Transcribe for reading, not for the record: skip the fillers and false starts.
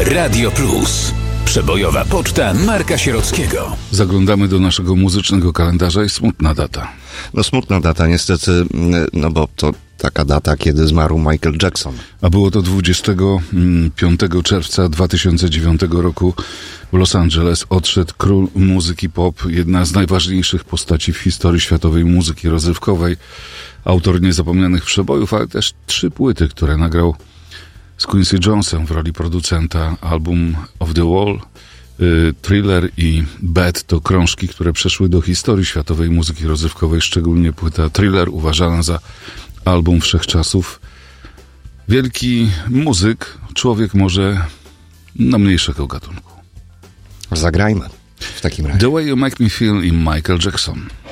Radio Plus. Przebojowa poczta Marka Sierockiego. Zaglądamy do naszego muzycznego kalendarza i smutna data. No smutna data niestety, no bo to taka data, kiedy zmarł Michael Jackson. A było to 25 czerwca 2009 roku w Los Angeles. Odszedł król muzyki pop, jedna z najważniejszych postaci w historii światowej muzyki rozrywkowej. Autor niezapomnianych przebojów, ale też 3 płyty, które nagrał z Quincy Jonesem w roli producenta. Album Off the Wall, Thriller i Bad to krążki, które przeszły do historii światowej muzyki rozrywkowej, szczególnie płyta Thriller uważana za album wszechczasów. Wielki muzyk, człowiek może mniejszego gatunku. Zagrajmy w takim razie. The Way You Make Me Feel i Michael Jackson.